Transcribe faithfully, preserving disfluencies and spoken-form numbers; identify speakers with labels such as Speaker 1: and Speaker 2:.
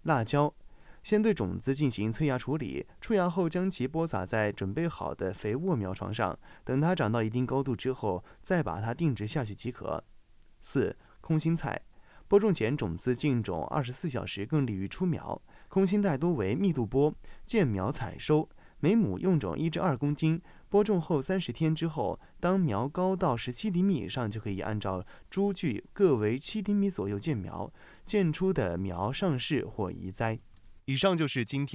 Speaker 1: 辣椒。先对种子进行催芽处理，出芽后将其播撒在准备好的肥沃苗床上，等它长到一定高度之后，再把它定植下去即可。四、空心菜。播种前种子浸种二十四小时更利于出苗。空心菜多为密度播，见苗采收，每亩用种一至二公斤。播种后三十天之后，当苗高到十七厘米以上，就可以按照株距各为七厘米左右建苗，建出的苗上市或移栽。以上就是今天